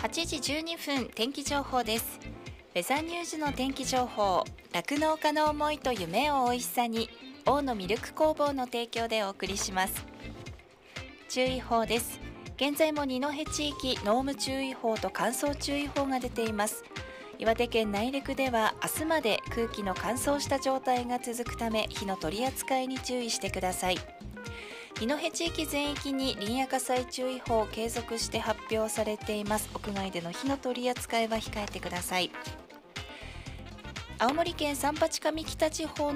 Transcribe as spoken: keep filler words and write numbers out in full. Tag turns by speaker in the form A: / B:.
A: はちじじゅうにふん天気情報です。ウェザーニューズの天気情報、酪農家の思いと夢を美味しさに、大野ミルク工房の提供でお送りします。注意報です。現在も二戸地域濃霧注意報と乾燥注意報が出ています。岩手県内陸では明日まで空気の乾燥した状態が続くため、火の取り扱いに注意してください。二戸地域全域に林野火災注意報を継続して発表されています。屋外での火の取り扱いは控えてください。青森県三八上北地方の